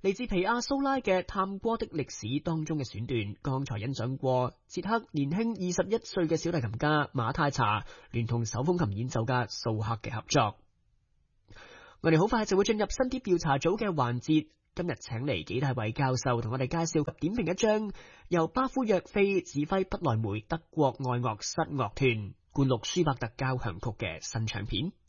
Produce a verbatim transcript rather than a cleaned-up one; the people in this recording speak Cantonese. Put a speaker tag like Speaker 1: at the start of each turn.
Speaker 1: 嚟自皮亞蘇拉嘅《探戈的歷史》當中嘅選段，剛才欣賞過捷克年輕二十一歲嘅小提琴家馬泰查聯同手風琴演奏家蘇克嘅合作。我哋好快就會進入新碟調查組嘅環節，今日請嚟紀大衛教授同我哋介紹及點評一張由巴夫約菲指揮不萊梅德國愛樂室樂團灌錄舒伯特交響曲嘅新唱片。